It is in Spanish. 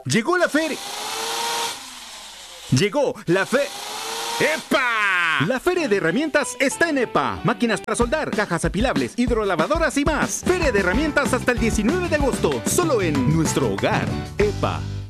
Llegó la feria. Llegó la fe... ¡Epa! La Feria de Herramientas está en EPA. Máquinas para soldar, cajas apilables, hidrolavadoras y más. Feria de Herramientas hasta el 19 de agosto. Solo en nuestro hogar. EPA.